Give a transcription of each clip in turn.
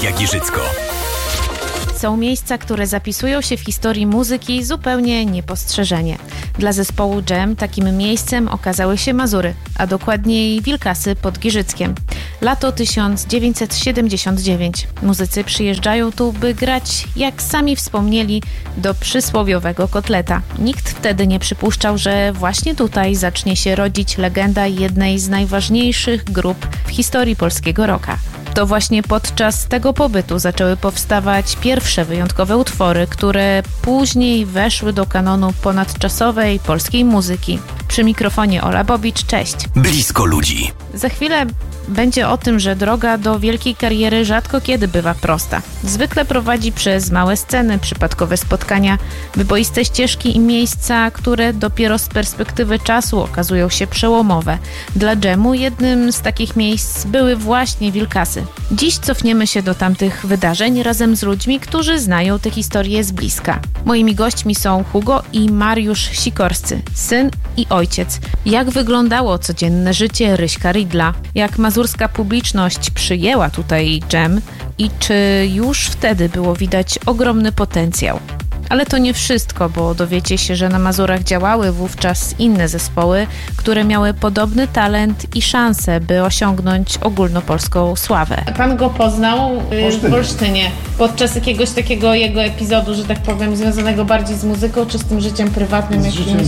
Jagiżycko. Są miejsca, które zapisują się w historii muzyki zupełnie niepostrzeżenie. Dla zespołu Dżem takim miejscem okazały się Mazury, a dokładniej Wilkasy pod Giżyckiem. Lato 1979. Muzycy przyjeżdżają tu, by grać, jak sami wspomnieli, do przysłowiowego kotleta. Nikt wtedy nie przypuszczał, że właśnie tutaj zacznie się rodzić legenda jednej z najważniejszych grup w historii polskiego rocka. To właśnie podczas tego pobytu zaczęły powstawać pierwsze wyjątkowe utwory, które później weszły do kanonu ponadczasowej polskiej muzyki. Przy mikrofonie Ola Bobicz, cześć. Blisko ludzi. Za chwilę będzie o tym, że droga do wielkiej kariery rzadko kiedy bywa prosta. Zwykle prowadzi przez małe sceny, przypadkowe spotkania, wyboiste ścieżki i miejsca, które dopiero z perspektywy czasu okazują się przełomowe. Dla Dżemu jednym z takich miejsc były właśnie Wilkasy. Dziś cofniemy się do tamtych wydarzeń razem z ludźmi, którzy znają tę historię z bliska. Moimi gośćmi są Hugo i Mariusz Sikorscy, syn i ojciec. Jak wyglądało codzienne życie Ryśka Ridla? Jak mazurska publiczność przyjęła tutaj Dżem i czy już wtedy było widać ogromny potencjał? Ale to nie wszystko, bo dowiecie się, że na Mazurach działały wówczas inne zespoły, które miały podobny talent i szansę, by osiągnąć ogólnopolską sławę. Pan go poznał w Olsztynie podczas jakiegoś takiego jego epizodu, że tak powiem, związanego bardziej z muzyką, czy z tym życiem prywatnym?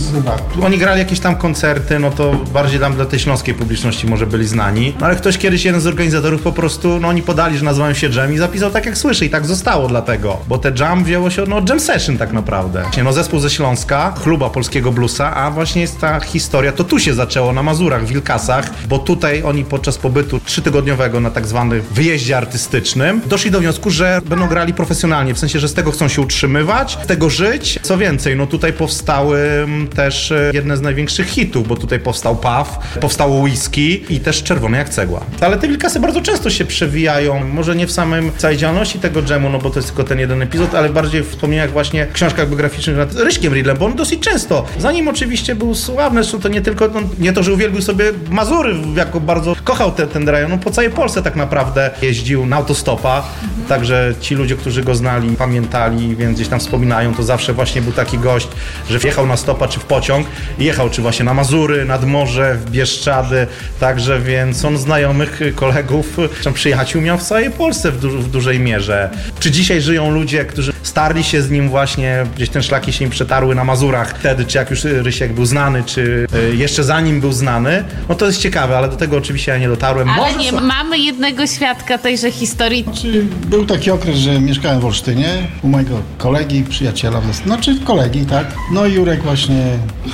Oni grali jakieś tam koncerty, no to bardziej dla tej śląskiej publiczności może byli znani. No ale ktoś kiedyś, jeden z organizatorów po prostu, no oni podali, że nazywają się Dżem i zapisał tak jak słyszy i tak zostało dlatego. Bo te Jam wzięło się, Jam Session tak naprawdę. No zespół ze Śląska, chluba polskiego bluesa, a właśnie jest ta historia, to tu się zaczęło na Mazurach, w Wilkasach, bo tutaj oni podczas pobytu 3-tygodniowego na tak zwanym wyjeździe artystycznym doszli do wniosku, że będą grali profesjonalnie, w sensie, że z tego chcą się utrzymywać, z tego żyć. Co więcej, no tutaj powstały też jedne z największych hitów, bo tutaj powstał Puff, powstało Whisky i też Czerwony jak cegła. Ale te Wilkasy bardzo często się przewijają, może nie w samym całej działalności tego Dżemu, no bo to jest tylko ten jeden epizod, ale bardziej w wspomnieniach właśnie książkach biograficznych nad Ryśkiem Ridlem, bo on dosyć często, zanim oczywiście był sławny, to nie tylko, nie to, że uwielbił sobie Mazury, jako bardzo kochał ten rejon, no po całej Polsce tak naprawdę jeździł na autostopa, także ci ludzie, którzy go znali, pamiętali, więc gdzieś tam wspominają, to zawsze właśnie był taki gość, że wjechał na stopa czy w pociąg i jechał czy właśnie na Mazury, nad morze, w Bieszczady, także więc on znajomych, kolegów, przyjaciół miał w całej Polsce w dużej mierze. Czy dzisiaj żyją ludzie, którzy starli się z nim właśnie, gdzieś te szlaki się im przetarły na Mazurach wtedy, czy jak już Rysiek był znany, czy jeszcze zanim był znany, no to jest ciekawe, ale do tego oczywiście ja nie dotarłem. Ale nie, mamy jednego świadka tejże historii. Był taki okres, że mieszkałem w Olsztynie u mojego kolegi, przyjaciela, kolegi, tak? No i Jurek właśnie,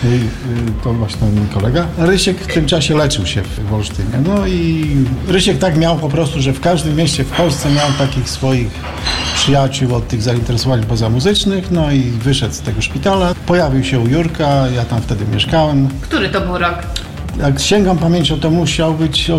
to właśnie mój kolega. Rysiek w tym czasie leczył się w Olsztynie. No i Rysiek tak miał po prostu, że w każdym mieście w Polsce miał takich swoich przyjaciół od tych zainteresowań pozamuzycznych, no i wyszedł z tego szpitala. Pojawił się u Jurka, ja tam wtedy mieszkałem. Który to był rok? Jak sięgam pamięcią, to musiał być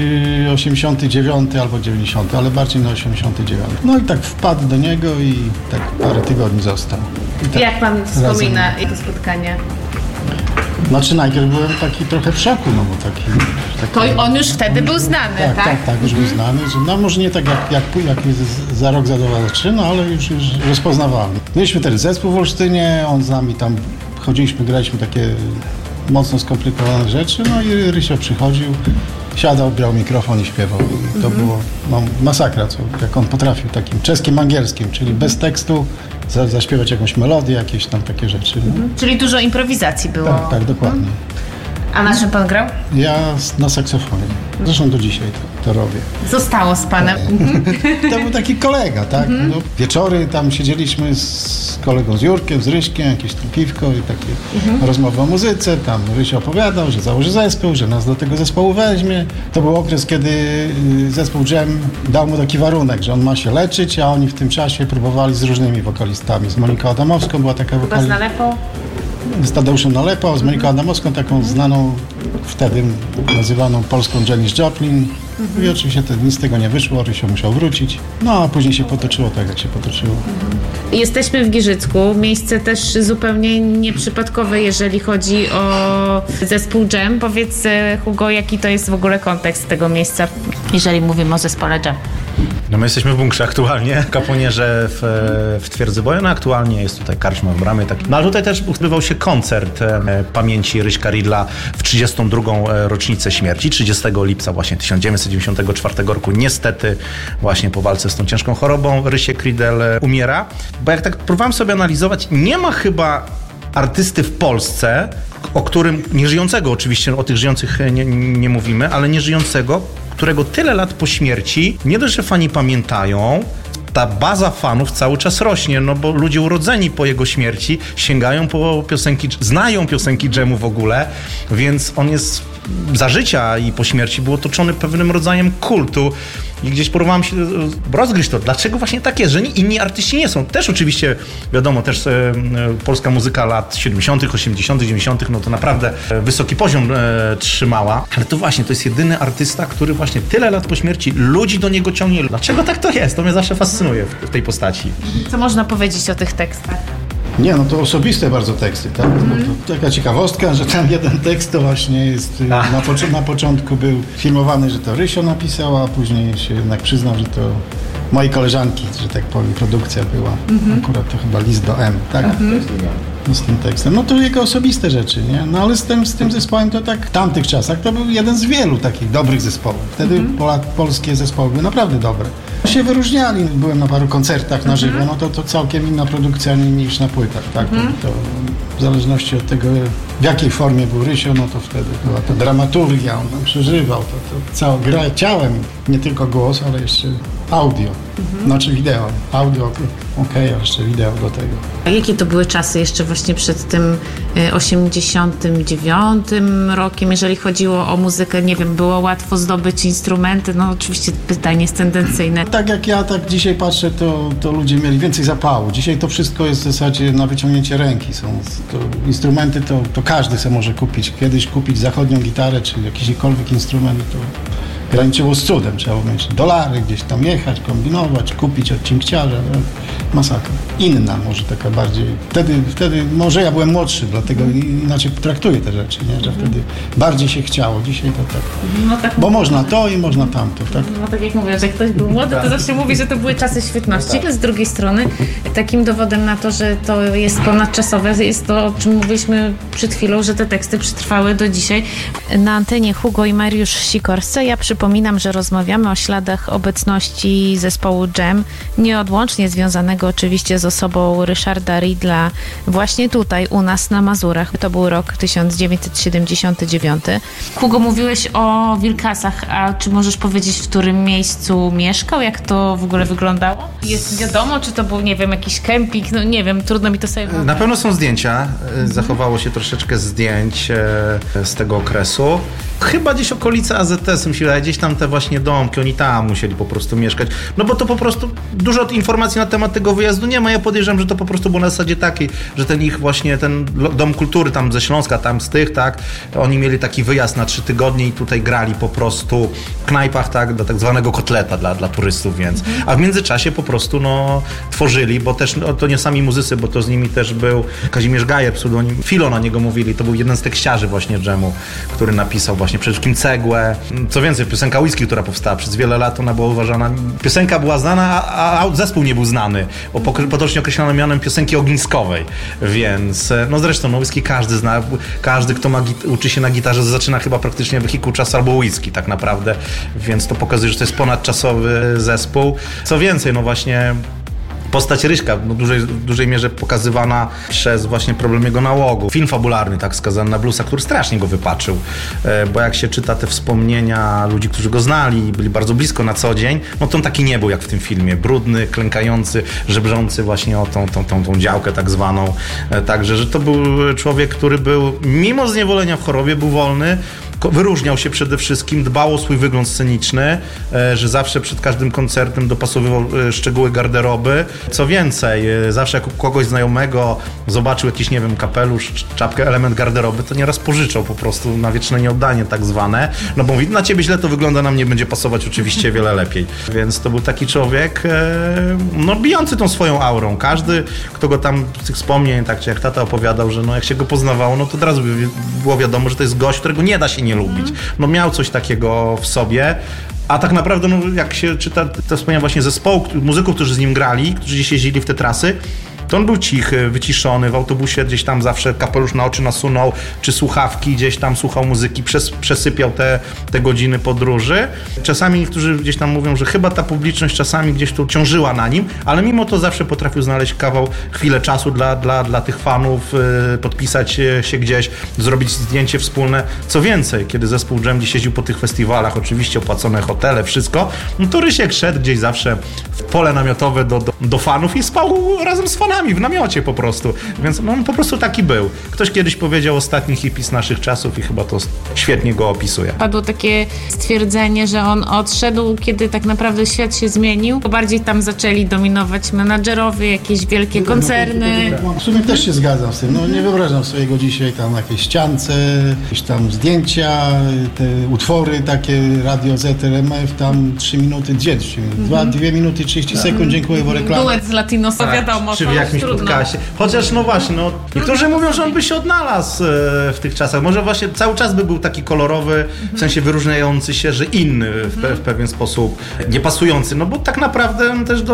89 albo 90, ale bardziej na 89. No i tak wpadł do niego i tak parę tygodni został. Tak jak pan wspomina to spotkanie? Znaczy najpierw byłem taki trochę w szoku, no bo taki to on już wtedy był znany, tak? Tak, już był znany. Że, no może nie tak jak za rok, za dwa, za trzy, no ale już rozpoznawalny. Mieliśmy też zespół w Olsztynie, on z nami tam chodziliśmy, graliśmy takie mocno skomplikowane rzeczy, no i Rysio przychodził, siadał, brał mikrofon i śpiewał. I to było masakra, jak on potrafił takim czeskim, angielskim, czyli bez tekstu, zaśpiewać jakąś melodię, jakieś tam takie rzeczy. No. Czyli dużo improwizacji było. Tak, dokładnie. A na czym pan grał? Ja na saksofonie. Zresztą do dzisiaj to robię. Zostało z panem. To był taki kolega, tak? No, wieczory tam siedzieliśmy z kolegą, z Jurkiem, z Ryśkiem, jakieś tam piwko i takie rozmowy o muzyce. Tam Ryś opowiadał, że założy zespół, że nas do tego zespołu weźmie. To był okres, kiedy zespół Dżem dał mu taki warunek, że on ma się leczyć, a oni w tym czasie próbowali z różnymi wokalistami. Z Moniką Adamowską była taka wokalistka. Z Nalepą? Z Tadeuszem Nalepą, z Moniką Adamowską, taką znaną, wtedy nazywaną polską Janis Joplin. I oczywiście nic z tego nie wyszło, Rysio musiał wrócić. No a później się potoczyło tak, jak się potoczyło. Jesteśmy w Giżycku, miejsce też zupełnie nieprzypadkowe, jeżeli chodzi o zespół Dżem. Powiedz, Hugo, jaki to jest w ogóle kontekst tego miejsca, jeżeli mówimy o zespole Dżem? No my jesteśmy w bunkrze aktualnie, kaponierze w Twierdzy Bojona aktualnie, jest tutaj karczma w bramie. No ale tutaj też odbywał się koncert pamięci Ryśka Riedla w 32. rocznicę śmierci, 30 lipca właśnie 1994 roku. Niestety właśnie po walce z tą ciężką chorobą Rysiek Riedel umiera. Bo jak tak próbowałem sobie analizować, nie ma chyba artysty w Polsce, o którym, nieżyjącego oczywiście, o tych żyjących nie mówimy, ale nieżyjącego, którego tyle lat po śmierci nie dość, że fani pamiętają, ta baza fanów cały czas rośnie, no bo ludzie urodzeni po jego śmierci sięgają po piosenki, znają piosenki dżemu w ogóle, więc on jest za życia i po śmierci był otoczony pewnym rodzajem kultu. I gdzieś próbowałem się rozgryźć to, dlaczego właśnie tak jest, że inni artyści nie są. Też oczywiście, wiadomo, też polska muzyka lat 70., 80., 90., no to naprawdę wysoki poziom trzymała. Ale to właśnie, to jest jedyny artysta, który właśnie tyle lat po śmierci ludzi do niego ciągnie. Dlaczego tak to jest? To mnie zawsze fascynuje w tej postaci. Co można powiedzieć o tych tekstach? Nie, no to osobiste bardzo teksty, tak? No to taka ciekawostka, że tam jeden tekst to właśnie jest, na początku był filmowany, że to Rysio napisała, a później się jednak przyznał, że to mojej koleżanki, że tak powiem, produkcja była. Akurat to chyba list do M, tak? Z tym tekstem. No to jego osobiste rzeczy, nie? No ale z tym zespołem to tak w tamtych czasach to był jeden z wielu takich dobrych zespołów. Wtedy polskie zespoły były naprawdę dobre. Się wyróżniali, byłem na paru koncertach na żywo, no to całkiem inna produkcja niż na płytach, tak? To w zależności od tego, w jakiej formie był Rysio, no to wtedy była to dramaturgia, on tam przeżywał, to cała gra ciałem, nie tylko głos, ale jeszcze audio, znaczy wideo, audio, okej, a jeszcze wideo do tego. A jakie to były czasy jeszcze właśnie przed tym 89 rokiem, jeżeli chodziło o muzykę, nie wiem, było łatwo zdobyć instrumenty, no oczywiście pytanie jest tendencyjne. Tak jak ja tak dzisiaj patrzę, to ludzie mieli więcej zapału. Dzisiaj to wszystko jest w zasadzie na wyciągnięcie ręki. Są to instrumenty, to każdy sobie może kupić. Kiedyś kupić zachodnią gitarę, czy jakikolwiek instrument, to graniczyło z cudem. Trzeba mieć dolary, gdzieś tam jechać, kombinować, kupić od cinkciarza. Masakra. Inna może taka bardziej. Wtedy może ja byłem młodszy, dlatego inaczej traktuję te rzeczy, nie? Że wtedy bardziej się chciało. Dzisiaj to tak. No tak, bo można to i można tamto, tak? No tak jak mówię, że jak ktoś był młody, to zawsze mówi, że to były czasy świetności. Z drugiej strony takim dowodem na to, że to jest ponadczasowe, jest to, o czym mówiliśmy przed chwilą, że te teksty przetrwały do dzisiaj. Na antenie Hugo i Mariusz Sikorscy. Ja przypominam, że rozmawiamy o śladach obecności zespołu Dżem, nieodłącznie związanego oczywiście z osobą Ryszarda Riedla właśnie tutaj u nas na Mazurach. To był rok 1979. Hugo, mówiłeś o Wilkasach, a czy możesz powiedzieć, w którym miejscu mieszkał? Jak to w ogóle wyglądało? Jest wiadomo, czy to był, nie wiem, jakiś kemping? No nie wiem, trudno mi to sobie wyobrazić. Na pewno są zdjęcia. Zachowało się troszeczkę zdjęć z tego okresu. Chyba gdzieś okolice AZS, mi się wydaje, gdzieś tam te właśnie domki, oni tam musieli po prostu mieszkać. No bo to po prostu dużo informacji na temat tego wyjazdu nie ma. Ja podejrzewam, że to po prostu było na zasadzie takiej, że ten ich właśnie, ten Dom Kultury tam ze Śląska, tam z tych, tak, oni mieli taki wyjazd na 3 tygodnie i tutaj grali po prostu w knajpach, tak, do tak zwanego kotleta dla turystów, więc. A w międzyczasie po prostu, no, tworzyli, bo też, no, to nie sami muzycy, bo to z nimi też był Kazimierz Gajer, pseudonim Filo na niego mówili, to był jeden z tekściarzy właśnie dżemu, który napisał właśnie przede wszystkim Cegłę. Co więcej, piosenka Whisky, która powstała przez wiele lat, ona była uważana, piosenka była znana, a zespół nie był znany, bo potocznie określono mianem piosenki ogniskowej, więc, no zresztą, no Whisky każdy zna, każdy, kto uczy się na gitarze, zaczyna chyba praktycznie wehikuł czasu albo Whisky tak naprawdę, więc to pokazuje, że to jest ponadczasowy zespół. Co więcej, no właśnie postać Ryśka w dużej mierze pokazywana przez właśnie problem jego nałogu. Film fabularny, tak, skazany na bluesa, który strasznie go wypaczył, bo jak się czyta te wspomnienia ludzi, którzy go znali i byli bardzo blisko na co dzień, no to on taki nie był jak w tym filmie. Brudny, klękający, żebrzący właśnie o tą działkę tak zwaną. Także, że to był człowiek, który był, mimo zniewolenia w chorobie, był wolny, wyróżniał się przede wszystkim, dbał o swój wygląd sceniczny, że zawsze przed każdym koncertem dopasowywał szczegóły garderoby. Co więcej, zawsze jak kogoś znajomego zobaczył jakiś, nie wiem, kapelusz, czapkę, element garderoby, to nieraz pożyczał po prostu na wieczne nieoddanie tak zwane, no bo mówi, na ciebie źle to wygląda, na mnie będzie pasować oczywiście wiele lepiej. Więc to był taki człowiek, no bijący tą swoją aurą. Każdy, kto go tam z tych wspomnień, tak czy jak tata opowiadał, że no jak się go poznawało, no to od razu było wiadomo, że to jest gość, którego nie da się nie lubić. No miał coś takiego w sobie. A tak naprawdę, no, jak się czyta te wspomnienia właśnie zespołu, muzyków, którzy z nim grali, którzy gdzieś jeździli w te trasy, to on był cichy, wyciszony, w autobusie gdzieś tam zawsze kapelusz na oczy nasunął, czy słuchawki, gdzieś tam słuchał muzyki, przesypiał te godziny podróży. Czasami niektórzy gdzieś tam mówią, że chyba ta publiczność czasami gdzieś tu ciążyła na nim, ale mimo to zawsze potrafił znaleźć chwilę czasu dla tych fanów, podpisać się gdzieś, zrobić zdjęcie wspólne. Co więcej, kiedy zespół Dżem gdzieś jeździł po tych festiwalach, oczywiście opłacone hotele, wszystko, no to Rysiek szedł gdzieś zawsze w pole namiotowe do fanów i spał razem z fanami w namiocie po prostu, więc no, on po prostu taki był. Ktoś kiedyś powiedział ostatni hippie z naszych czasów i chyba to świetnie go opisuje. Padło takie stwierdzenie, że on odszedł, kiedy tak naprawdę świat się zmienił, bo bardziej tam zaczęli dominować menadżerowie, jakieś wielkie koncerny. W sumie też się zgadzam z tym, no nie wyobrażam sobie go dzisiaj tam na jakiejś ściance, jakieś tam zdjęcia, te utwory takie Radio ZRMF, tam 3 minuty, 2 minuty 30 sekund, dziękuję, bo reklama. Duet z Latinosa, wiadomo. Czy w jakimś podcaście. Chociaż no właśnie, no niektórzy mówią, że on by się odnalazł w tych czasach. Może właśnie cały czas by był taki kolorowy, w sensie wyróżniający się, że inny w pewien sposób, niepasujący. No bo tak naprawdę on też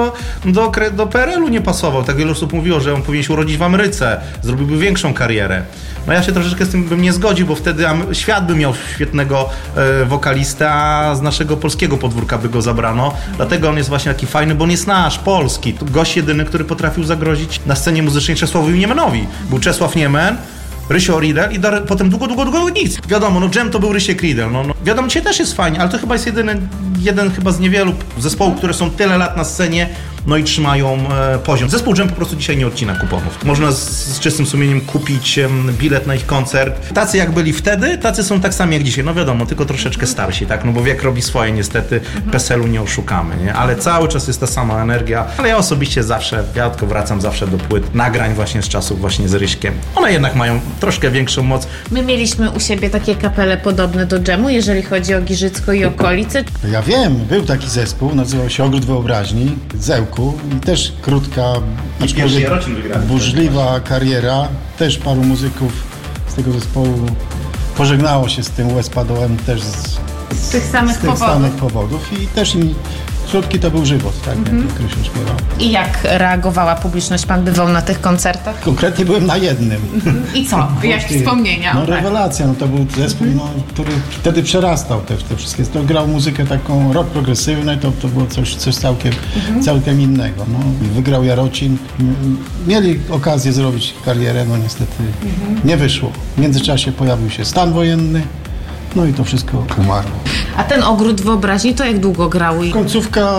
do PRL-u nie pasował. Tak wiele osób mówiło, że on powinien się urodzić w Ameryce, zrobiłby większą karierę. No ja się troszeczkę z tym bym nie zgodził, bo wtedy świat by miał świetnego wokalistę, a z naszego polskiego podwórka by go zabrano. Dlatego on jest właśnie taki fajny, bo on jest nasz, polski. Gość jedyny, który potrafił zagrozić na scenie muzycznej Czesławowi Niemenowi. Był Czesław Niemen, Rysio Riedel i potem długo nic. Wiadomo, no Dżem to był Rysiek Riedel. No, wiadomo, dzisiaj też jest fajnie, ale to chyba jest jeden chyba z niewielu zespołów, które są tyle lat na scenie, no i trzymają poziom. Zespół Dżem po prostu dzisiaj nie odcina kuponów. Można z czystym sumieniem kupić bilet na ich koncert. Tacy jak byli wtedy, tacy są tak sami jak dzisiaj. No wiadomo, tylko troszeczkę starsi, tak? No bo wiek robi swoje, niestety PESEL-u nie oszukamy, nie? Ale cały czas jest ta sama energia. Ale ja osobiście ja tylko wracam zawsze do płyt nagrań właśnie z czasów właśnie z Ryśkiem. One jednak mają troszkę większą moc. My mieliśmy u siebie takie kapele podobne do Dżemu, jeżeli chodzi o Giżycko i okolice. Ja wiem, był taki zespół, nazywał się Ogród Wyobraźni, Zełku i też krótka, aczkolwiek burzliwa kariera. Też paru muzyków z tego zespołu pożegnało się z tym US-Padołem też z tych samych powodów i też im krótki to był żywot, tak, jak Krysiu śpiewał. I jak reagowała publiczność? Pan bywał na tych koncertach? Konkretnie byłem na jednym. I co? Jakie wspomnienia? No rewelacja, no to był zespół, który wtedy przerastał te wszystkie. To grał muzykę taką rock progresywny, to było coś całkiem innego. No. Wygrał Jarocin. Mieli okazję zrobić karierę, no niestety nie wyszło. W międzyczasie pojawił się stan wojenny. No i to wszystko umarło. A ten Ogród Wyobraźni to jak długo grał? Końcówka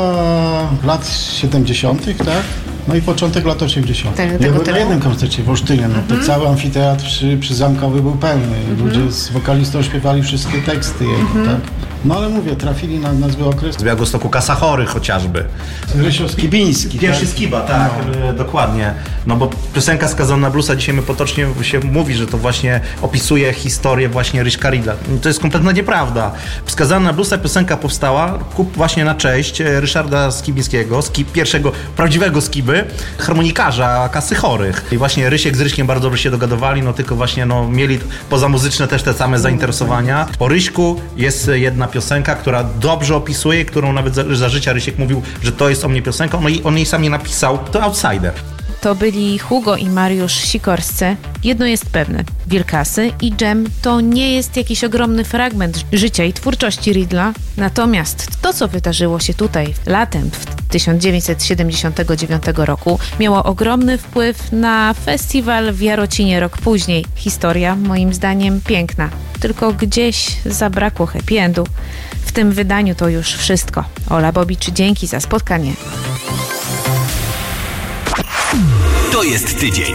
lat 70., tak? No i początek lat 80. Ja byłem na jednym koncercie w Olsztynie, no to cały amfiteatr przy Zamkowy był pełny. Ludzie z wokalistą śpiewali wszystkie teksty jego, tak? No ale mówię, trafili na zły okres. Z Białegostoku Kasa Chorych chociażby. Rysio Skibiński. Pierwszy Skiba, tak, dokładnie. No bo piosenka Skazana na bluesa, dzisiaj my potocznie się mówi, że to właśnie opisuje historię właśnie Ryśka Riedla. To jest kompletna nieprawda. Skazana na bluesa piosenka powstała właśnie na cześć Ryszarda Skibińskiego, pierwszego prawdziwego Skiby, harmonikarza Kasy Chorych. I właśnie Rysiek z Ryśkiem bardzo dobrze się dogadowali, no tylko właśnie mieli poza muzyczne też te same zainteresowania. O Ryśku jest jedna piosenka, która dobrze opisuje, którą nawet za życia Rysiek mówił, że to jest o mnie piosenka, on jej sam nie napisał, to Outsider. To byli Hugo i Mariusz Sikorscy. Jedno jest pewne, Wilkasy i Dżem to nie jest jakiś ogromny fragment życia i twórczości Riedla, natomiast to, co wydarzyło się tutaj latem w 1979 roku, miało ogromny wpływ na festiwal w Jarocinie rok później. Historia, moim zdaniem, piękna, tylko gdzieś zabrakło happy endu. W tym wydaniu to już wszystko. Ola Bobicz, dzięki za spotkanie. To jest tydzień.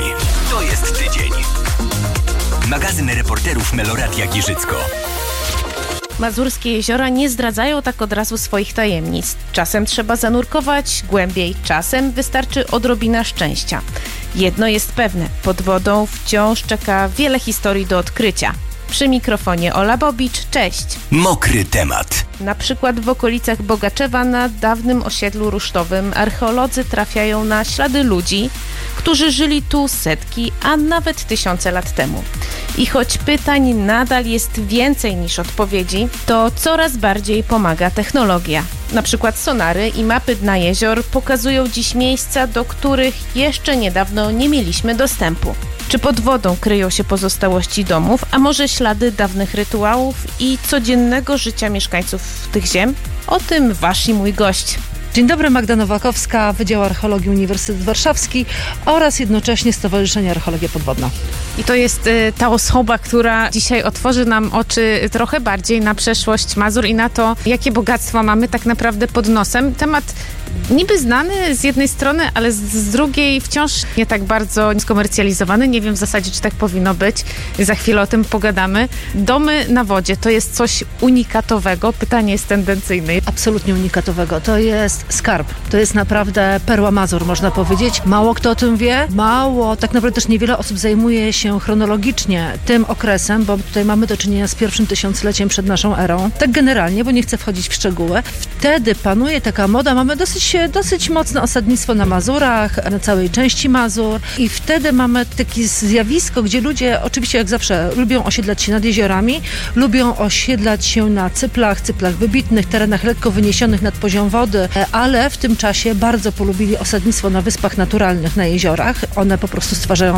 Magazyn reporterów Meloradia Giżycko. Mazurskie jeziora nie zdradzają tak od razu swoich tajemnic. Czasem trzeba zanurkować głębiej, czasem wystarczy odrobina szczęścia. Jedno jest pewne, pod wodą wciąż czeka wiele historii do odkrycia. Przy mikrofonie Ola Bobicz, cześć! Mokry temat. Na przykład w okolicach Bogaczewa na dawnym osiedlu rusztowym archeolodzy trafiają na ślady ludzi, którzy żyli tu setki, a nawet tysiące lat temu. I choć pytań nadal jest więcej niż odpowiedzi, to coraz bardziej pomaga technologia. Na przykład sonary i mapy dna jezior pokazują dziś miejsca, do których jeszcze niedawno nie mieliśmy dostępu. Czy pod wodą kryją się pozostałości domów, a może ślady dawnych rytuałów i codziennego życia mieszkańców tych ziem? O tym wasz i mój gość. Dzień dobry, Magda Nowakowska, Wydział Archeologii Uniwersytet Warszawski oraz jednocześnie Stowarzyszenie Archeologia Podwodna. I to jest ta osoba, która dzisiaj otworzy nam oczy trochę bardziej na przeszłość Mazur i na to, jakie bogactwo mamy tak naprawdę pod nosem. Temat niby znany z jednej strony, ale z drugiej wciąż nie tak bardzo skomercjalizowany. Nie wiem w zasadzie, czy tak powinno być. Za chwilę o tym pogadamy. Domy na wodzie to jest coś unikatowego. Pytanie jest tendencyjne. Absolutnie unikatowego. To jest skarb. To jest naprawdę perła Mazur, można powiedzieć. Mało kto o tym wie. Tak naprawdę też niewiele osób zajmuje się chronologicznie tym okresem, bo tutaj mamy do czynienia z pierwszym tysiącleciem przed naszą erą. Tak generalnie, bo nie chcę wchodzić w szczegóły. Wtedy panuje taka moda. Mamy dosyć mocne osadnictwo na Mazurach, na całej części Mazur i wtedy mamy takie zjawisko, gdzie ludzie oczywiście jak zawsze lubią osiedlać się nad jeziorami, lubią osiedlać się na cyplach wybitnych, terenach lekko wyniesionych nad poziom wody, ale w tym czasie bardzo polubili osadnictwo na wyspach naturalnych, na jeziorach. One po prostu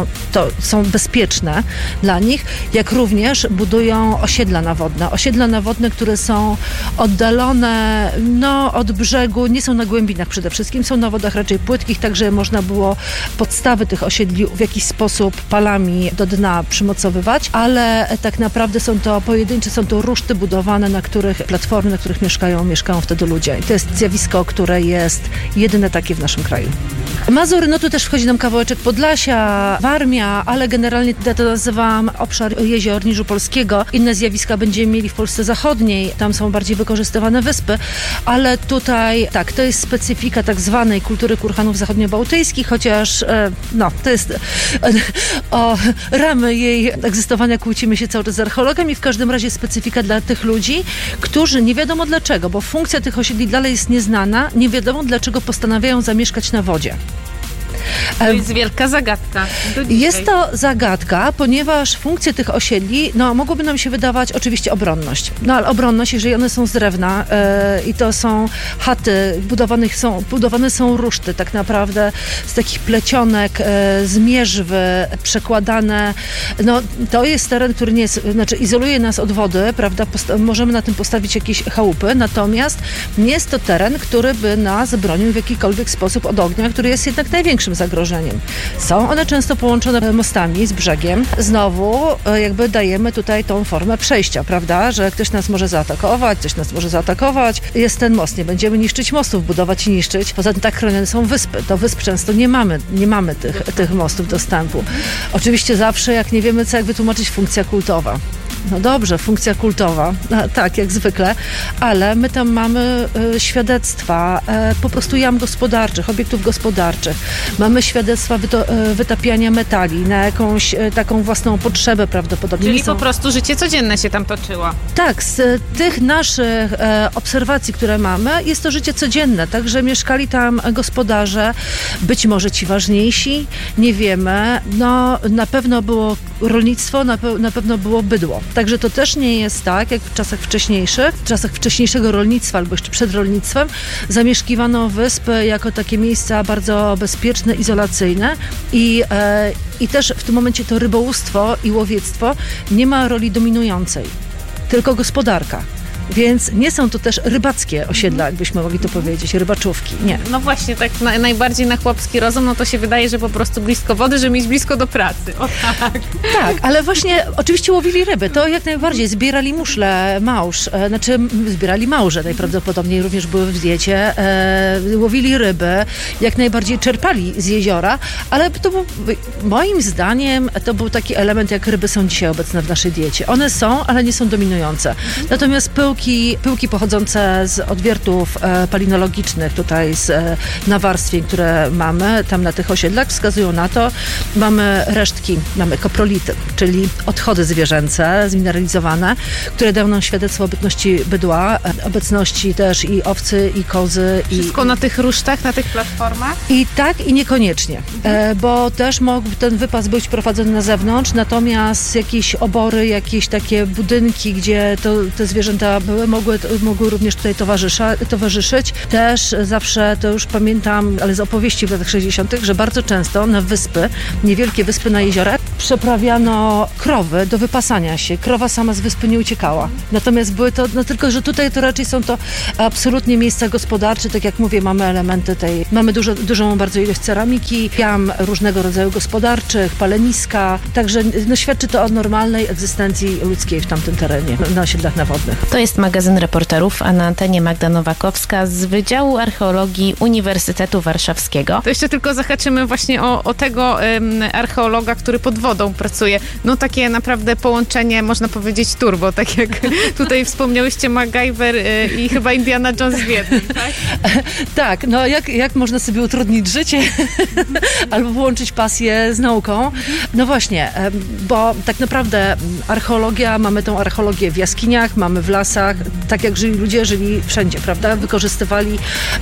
są bezpieczne dla nich, jak również budują osiedla nawodne, które są oddalone od brzegu, nie są na głębinach przede wszystkim, są na wodach raczej płytkich, także można było podstawy tych osiedli w jakiś sposób palami do dna przymocowywać, ale tak naprawdę są to ruszty budowane, platformy, na których mieszkają wtedy ludzie. I to jest zjawisko, które jest jedyne takie w naszym kraju. Mazury, tu też wchodzi nam kawałeczek Podlasia, Warmia, ale generalnie ja to nazywam obszar jezior Niżu Polskiego. Inne zjawiska będziemy mieli w Polsce Zachodniej, tam są bardziej wykorzystywane wyspy, ale tutaj to jest specyfika tak zwanej kultury kurhanów zachodniobałtyckich, chociaż to jest o ramy jej egzystowania kłócimy się cały czas z archeologami. W każdym razie specyfika dla tych ludzi, którzy nie wiadomo dlaczego, bo funkcja tych osiedli dalej jest nieznana, nie wiadomo dlaczego postanawiają zamieszkać na wodzie. To jest wielka zagadka. Jest to zagadka, ponieważ funkcje tych osiedli, mogłoby nam się wydawać oczywiście obronność. Ale obronność, jeżeli one są z drewna i to są chaty, budowane są ruszty tak naprawdę z takich plecionek, z mierzwy, przekładane. To jest teren, który izoluje nas od wody, prawda? Możemy na tym postawić jakieś chałupy, natomiast nie jest to teren, który by nas bronił w jakikolwiek sposób od ognia, który jest jednak największym zagrożeniem. Są one często połączone mostami z brzegiem. Znowu jakby dajemy tutaj tą formę przejścia, prawda, że ktoś nas może zaatakować, jest ten most, nie będziemy niszczyć mostów, budować i niszczyć. Poza tym tak chronione są wyspy. Do wysp często nie mamy tych mostów dostępu. Oczywiście zawsze, jak nie wiemy co, jak wytłumaczyć funkcja kultowa. Dobrze, funkcja kultowa, tak, jak zwykle, ale my tam mamy świadectwa po prostu jam gospodarczych, obiektów gospodarczych. Mamy świadectwa wytapiania metali na jakąś taką własną potrzebę prawdopodobnie. Czyli po prostu życie codzienne się tam toczyło. Tak, z tych naszych obserwacji, które mamy, jest to życie codzienne, także mieszkali tam gospodarze, być może ci ważniejsi, nie wiemy. Na pewno było rolnictwo, na pewno było bydło. Także to też nie jest tak, jak w czasach wcześniejszych, w czasach wcześniejszego rolnictwa albo jeszcze przed rolnictwem, zamieszkiwano wyspy jako takie miejsca bardzo bezpieczne, izolacyjne i też w tym momencie to rybołówstwo i łowiectwo nie ma roli dominującej, tylko gospodarka. Więc nie są to też rybackie osiedla, jakbyśmy mogli to powiedzieć, rybaczówki, nie. No właśnie, tak najbardziej na chłopski rozum, to się wydaje, że po prostu blisko wody, żeby mieć blisko do pracy. O tak. Tak, ale właśnie oczywiście łowili ryby, to jak najbardziej, zbierali muszle, zbierali małże najprawdopodobniej, również były w diecie, łowili ryby, jak najbardziej czerpali z jeziora, ale to był, moim zdaniem, to był taki element, jak ryby są dzisiaj obecne w naszej diecie. One są, ale nie są dominujące. Natomiast pyłki pyłki pochodzące z odwiertów palinologicznych, tutaj z nawarstwień, które mamy tam na tych osiedlach, wskazują na to. Mamy resztki, mamy koprolity, czyli odchody zwierzęce zmineralizowane, które dają nam świadectwo o bytności bydła, obecności też i owcy, i kozy. Wszystko na tych rusztach, na tych platformach? I tak, i niekoniecznie, bo też mógł ten wypas być prowadzony na zewnątrz, natomiast jakieś obory, jakieś takie budynki, gdzie te zwierzęta były, mogły również tutaj towarzyszyć. Też zawsze, to już pamiętam, ale z opowieści w latach 60., że bardzo często na wyspy, niewielkie wyspy na jeziorach, przeprawiano krowy do wypasania się. Krowa sama z wyspy nie uciekała. Natomiast były to, no tylko, że tutaj to raczej są to absolutnie miejsca gospodarcze, tak jak mówię, mamy elementy mamy dużą bardzo ilość ceramiki, jam różnego rodzaju gospodarczych, paleniska, także no, świadczy to o normalnej egzystencji ludzkiej w tamtym terenie, na osiedlach nawodnych. To jest magazyn reporterów, a na antenie Magda Nowakowska z Wydziału Archeologii Uniwersytetu Warszawskiego. To jeszcze tylko zahaczymy właśnie o tego archeologa, który pod wodą pracuje. No takie naprawdę połączenie, można powiedzieć turbo, tak jak tutaj wspomniałyście, MacGyver i chyba Indiana Jones w jednym, tak? Tak, no jak można sobie utrudnić życie albo połączyć pasję z nauką? No właśnie, bo tak naprawdę archeologia, mamy tą archeologię w jaskiniach, mamy w lasach, tak jak ludzie żyli wszędzie, prawda? Wykorzystywali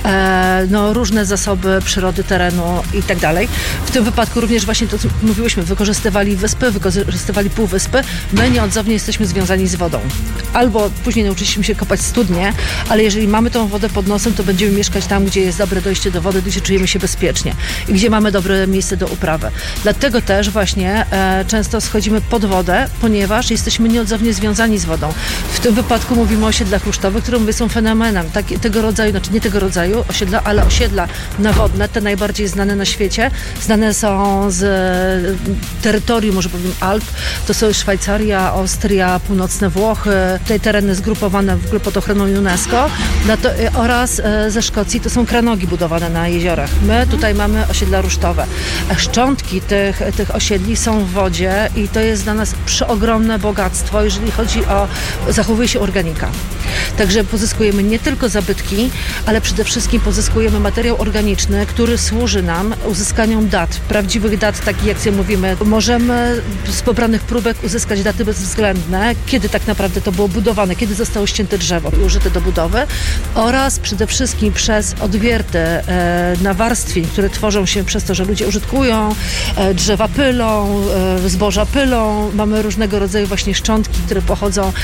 różne zasoby przyrody, terenu i tak dalej. W tym wypadku również właśnie to, co mówiłyśmy, wykorzystywali wyspy, wykorzystywali półwyspy. My nieodzownie jesteśmy związani z wodą. Albo później nauczyliśmy się kopać studnie, ale jeżeli mamy tą wodę pod nosem, to będziemy mieszkać tam, gdzie jest dobre dojście do wody, gdzie czujemy się bezpiecznie i gdzie mamy dobre miejsce do uprawy. Dlatego też właśnie często schodzimy pod wodę, ponieważ jesteśmy nieodzownie związani z wodą. W tym wypadku mówimy o osiedlach rusztowych, które mówię są fenomenem tego rodzaju, znaczy nie tego rodzaju osiedla, ale osiedla nawodne, te najbardziej znane na świecie. Znane są z terytorium, może powiem, Alp. To są Szwajcaria, Austria, północne Włochy, te tereny zgrupowane w ogóle pod ochroną UNESCO oraz ze Szkocji to są kranogi budowane na jeziorach. My tutaj mamy osiedla rusztowe. Szczątki tych osiedli są w wodzie i to jest dla nas przeogromne bogactwo, jeżeli chodzi o zachowuje się organika. Także pozyskujemy nie tylko zabytki, ale przede wszystkim pozyskujemy materiał organiczny, który służy nam uzyskaniu dat, prawdziwych dat, takich jak sobie mówimy. Możemy z pobranych próbek uzyskać daty bezwzględne, kiedy tak naprawdę to było budowane, kiedy zostało ścięte drzewo i użyte do budowy oraz przede wszystkim przez odwierty nawarstwień, które tworzą się przez to, że ludzie użytkują, drzewa pylą, zboża pylą. Mamy różnego rodzaju właśnie szczątki, które pochodzą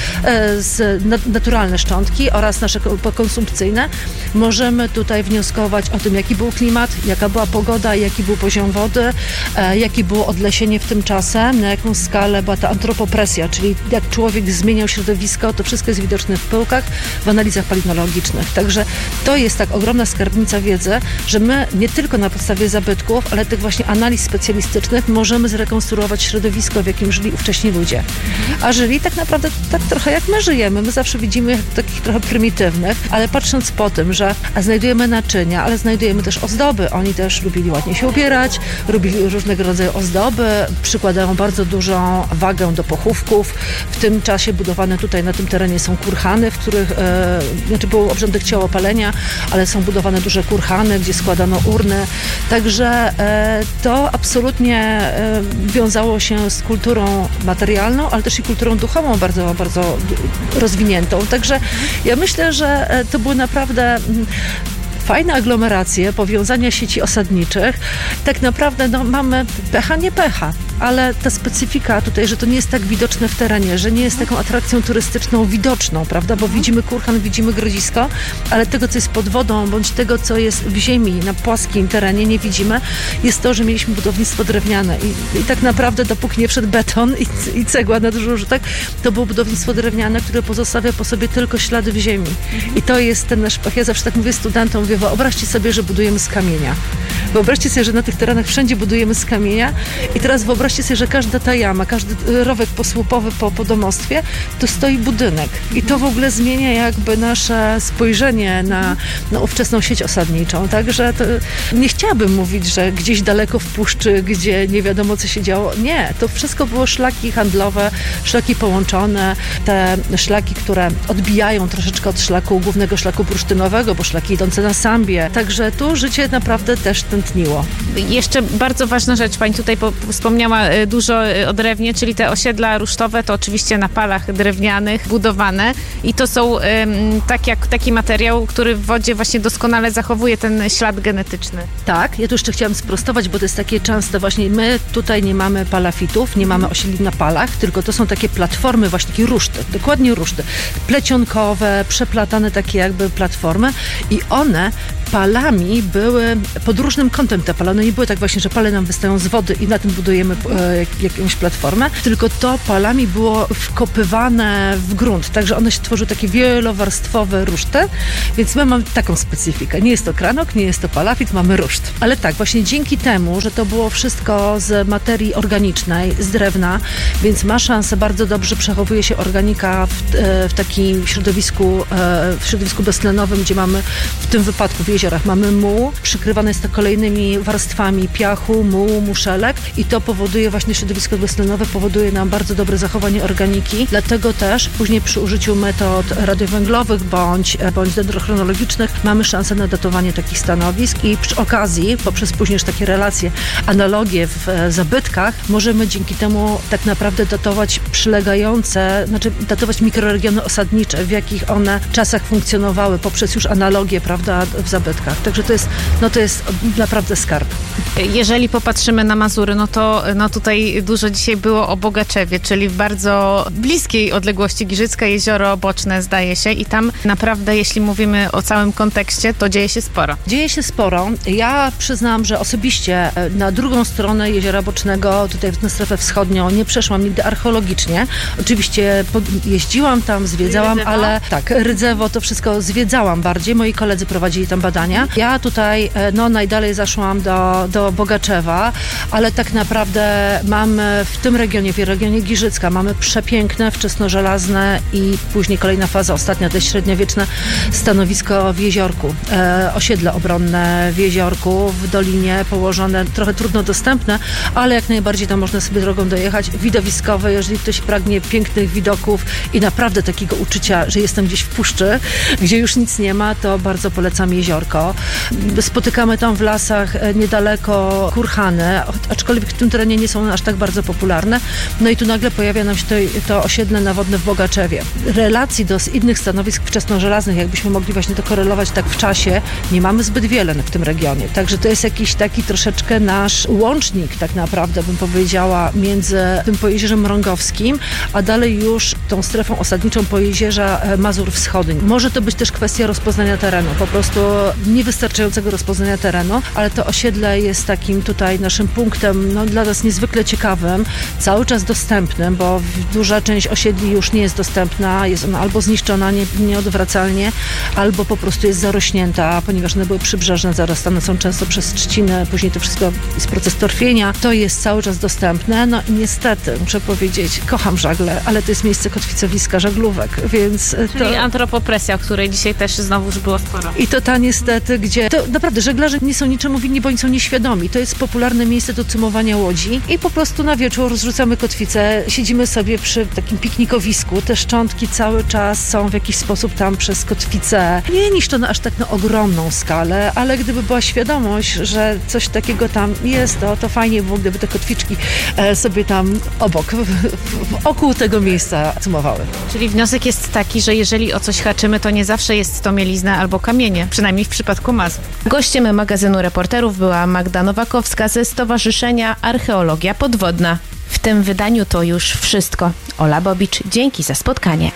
z naturalne szczątki oraz nasze konsumpcyjne. Możemy tutaj wnioskować o tym, jaki był klimat, jaka była pogoda, jaki był poziom wody, jakie było odlesienie w tym czasem, na jaką skalę była ta antropopresja, czyli jak człowiek zmieniał środowisko, to wszystko jest widoczne w pyłkach, w analizach palinologicznych. Także to jest tak ogromna skarbnica wiedzy, że my nie tylko na podstawie zabytków, ale tych właśnie analiz specjalistycznych możemy zrekonstruować środowisko, w jakim żyli ówcześni ludzie. A żyli tak naprawdę tak trochę jak my żyjemy. My zawsze widzimy takich trochę prymitywnych, ale patrząc po tym, że znajdujemy naczynia, ale znajdujemy też ozdoby. Oni też lubili ładnie się ubierać, robili różnego rodzaju ozdoby, przykładają bardzo dużą wagę do pochówków. W tym czasie budowane tutaj na tym terenie są kurhany, w których był obrządek ciałopalenia, ale są budowane duże kurhany, gdzie składano urny. Także to absolutnie wiązało się z kulturą materialną, ale też i kulturą duchową bardzo, bardzo rozwiniętą. Także ja myślę, że to były naprawdę fajne aglomeracje, powiązania sieci osadniczych. Tak naprawdę mamy pecha, nie pecha, ale ta specyfika tutaj, że to nie jest tak widoczne w terenie, że nie jest taką atrakcją turystyczną widoczną, prawda, bo widzimy kurhan, widzimy grodzisko, ale tego, co jest pod wodą, bądź tego, co jest w ziemi, na płaskim terenie nie widzimy, jest to, że mieliśmy budownictwo drewniane i tak naprawdę dopóki nie wszedł beton i cegła na dużo użytek, to było budownictwo drewniane, które pozostawia po sobie tylko ślady w ziemi. I to jest ten nasz pech. Ja zawsze tak mówię studentom, mówię, wyobraźcie sobie, że budujemy z kamienia. Wyobraźcie sobie, że na tych terenach wszędzie budujemy z kamienia i teraz wyobraźcie wyobraźcie sobie, że każda ta jama, każdy rowek posłupowy po domostwie, to stoi budynek. I to w ogóle zmienia jakby nasze spojrzenie na ówczesną sieć osadniczą. Także to nie chciałabym mówić, że gdzieś daleko w puszczy, gdzie nie wiadomo co się działo. Nie, to wszystko było szlaki handlowe, szlaki połączone, te szlaki, które odbijają troszeczkę od głównego szlaku bursztynowego, bo szlaki idące na Sambię. Także tu życie naprawdę też tętniło. Jeszcze bardzo ważna rzecz, pani tutaj wspomniała dużo o drewnie, czyli te osiedla rusztowe to oczywiście na palach drewnianych budowane i to są taki materiał, który w wodzie właśnie doskonale zachowuje ten ślad genetyczny. Tak, ja tu jeszcze chciałam sprostować, bo to jest takie częste właśnie, my tutaj nie mamy palafitów, nie mamy osiedli na palach, tylko to są takie platformy, właśnie takie ruszty, dokładnie ruszty, plecionkowe, przeplatane takie jakby platformy i one palami były pod różnym kątem te pale. One nie były tak właśnie, że pale nam wystają z wody i na tym budujemy jakąś platformę, tylko to palami było wkopywane w grunt, także one się tworzyły takie wielowarstwowe ruszty, więc my mamy taką specyfikę. Nie jest to kranok, nie jest to palafit, mamy ruszt. Ale tak, właśnie dzięki temu, że to było wszystko z materii organicznej, z drewna, więc ma szansę, bardzo dobrze przechowuje się organika w takim środowisku beztlenowym, gdzie mamy w tym wypadku w jeziorach mamy muł, przykrywane jest to kolejnymi warstwami piachu, mułu, muszelek i to powoduje właśnie środowisko beztlenowe, powoduje nam bardzo dobre zachowanie organiki, dlatego też później przy użyciu metod radiowęglowych bądź dendrochronologicznych mamy szansę na datowanie takich stanowisk i przy okazji, poprzez później już takie relacje, analogie w zabytkach, możemy dzięki temu tak naprawdę datować datować mikroregiony osadnicze, w jakich one czasach funkcjonowały, poprzez już analogię, prawda, w zabytkach. Także to jest naprawdę skarb. Jeżeli popatrzymy na Mazury, no tutaj dużo dzisiaj było o Bogaczewie, czyli w bardzo bliskiej odległości Giżycka, jezioro Boczne zdaje się i tam naprawdę, jeśli mówimy o całym kontekście, to dzieje się sporo. Dzieje się sporo. Ja przyznam, że osobiście na drugą stronę jeziora Bocznego, tutaj na strefę wschodnią, nie przeszłam nigdy archeologicznie. Oczywiście jeździłam tam, zwiedzałam, Rydzewo? ale tak, Rydzewo to wszystko zwiedzałam bardziej. Moi koledzy prowadzili tam badania. Ja tutaj najdalej zaszłam do Bogaczewa, ale tak naprawdę mamy w tym regionie, w regionie Giżycka, mamy przepiękne, wczesnożelazne i później kolejna faza, ostatnia, to jest średniowieczne stanowisko w Jeziorku. Osiedle obronne w Jeziorku, w dolinie położone, trochę trudno dostępne, ale jak najbardziej tam można sobie drogą dojechać. Widowiskowe, jeżeli ktoś pragnie pięknych widoków i naprawdę takiego uczucia, że jestem gdzieś w puszczy, gdzie już nic nie ma, to bardzo polecam Jeziorko. Spotykamy tam w lasach niedaleko kurhany, aczkolwiek w tym terenie nie są aż tak bardzo popularne. No i tu nagle pojawia nam się to osiedle nawodne w Bogaczewie. Relacji do innych stanowisk wczesnożelaznych, jakbyśmy mogli właśnie to korelować tak w czasie, nie mamy zbyt wiele w tym regionie. Także to jest jakiś taki troszeczkę nasz łącznik, tak naprawdę bym powiedziała, między tym Pojezierzem Mrągowskim, a dalej już tą strefą osadniczą Pojezierza Mazur Wschodnich. Może to być też kwestia rozpoznania terenu, po prostu niewystarczającego rozpoznania terenu, ale to osiedle jest takim tutaj naszym punktem dla nas niezwykle ciekawym, cały czas dostępnym, bo duża część osiedli już nie jest dostępna, jest ona albo zniszczona nieodwracalnie, albo po prostu jest zarośnięta, ponieważ one były przybrzeżne, zarastane są często przez trzcinę, później to wszystko jest proces torfienia, to jest cały czas dostępne, no i niestety, muszę powiedzieć, kocham żagle, ale to jest miejsce kotwicowiska żaglówek, więc Czyli antropopresja, o której dzisiaj też znowu już było sporo. I to ta niestety, gdzie to naprawdę żeglarze nie są niczemu winni, bo oni są nieświadomi. To jest popularne miejsce do cumowania łodzi i po prostu na wieczór zrzucamy kotwicę, siedzimy sobie przy takim piknikowisku. Te szczątki cały czas są w jakiś sposób tam przez kotwicę nie niszczone aż tak na ogromną skalę, ale gdyby była świadomość, że coś takiego tam jest, to fajnie było, gdyby te kotwiczki sobie tam obok, wokół tego miejsca cumowały. Czyli wniosek jest taki, że jeżeli o coś haczymy, to nie zawsze jest to mielizna albo kamienie, przynajmniej w przypadku Mazur. Gościem magazynu Reporterów była Magda Nowakowska ze Stowarzyszenia Archeologia Podwodna. W tym wydaniu to już wszystko. Ola Bobicz, dzięki za spotkanie.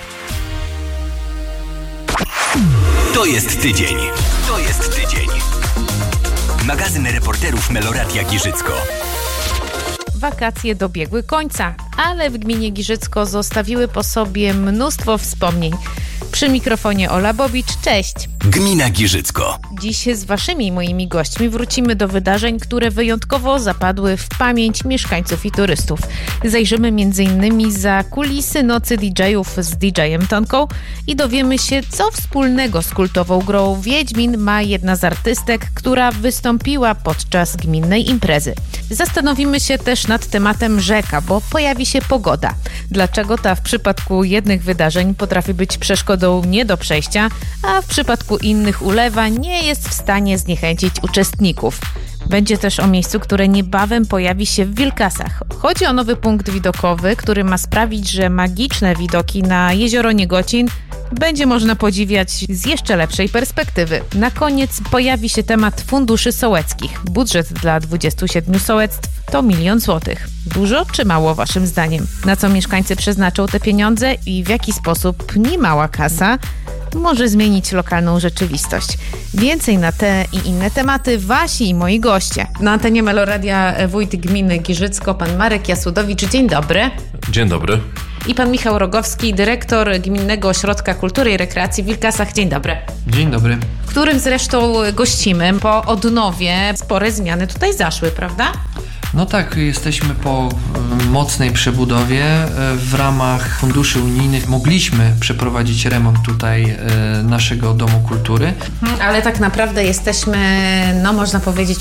To jest tydzień. To jest tydzień. Magazyn Reporterów Meloradia Giżycko. Wakacje dobiegły końca, ale w gminie Giżycko zostawiły po sobie mnóstwo wspomnień. Przy mikrofonie Ola Bobicz, cześć! Gmina Giżycko. Dziś z waszymi i moimi gośćmi wrócimy do wydarzeń, które wyjątkowo zapadły w pamięć mieszkańców i turystów. Zajrzymy m.in. za kulisy nocy DJ-ów z DJ-em Tonką i dowiemy się, co wspólnego z kultową grą Wiedźmin ma jedna z artystek, która wystąpiła podczas gminnej imprezy. Zastanowimy się też nad tematem rzeka, bo pojawi się pogoda. Dlaczego ta w przypadku jednych wydarzeń potrafi być przeszkodą nie do przejścia, a w przypadku innych ulewa nie jest w stanie zniechęcić uczestników. Będzie też o miejscu, które niebawem pojawi się w Wilkasach. Chodzi o nowy punkt widokowy, który ma sprawić, że magiczne widoki na jezioro Niegocin będzie można podziwiać z jeszcze lepszej perspektywy. Na koniec pojawi się temat funduszy sołeckich. Budżet dla 27 sołectw to 1 000 000 złotych. Dużo czy mało waszym zdaniem? Na co mieszkańcy przeznaczą te pieniądze i w jaki sposób niemała kasa może zmienić lokalną rzeczywistość? Więcej na te i inne tematy wasi i moi goście. Na antenie Meloradia wójt gminy Giżycko, pan Marek Jasłudowicz. Dzień dobry. Dzień dobry. I pan Michał Rogowski, dyrektor Gminnego Ośrodka Kultury i Rekreacji w Wilkasach. Dzień dobry. Dzień dobry. W którym zresztą gościmy. Po odnowie spore zmiany tutaj zaszły, prawda? No tak, jesteśmy po mocnej przebudowie. W ramach funduszy unijnych mogliśmy przeprowadzić remont tutaj naszego Domu Kultury. Ale tak naprawdę jesteśmy, no można powiedzieć,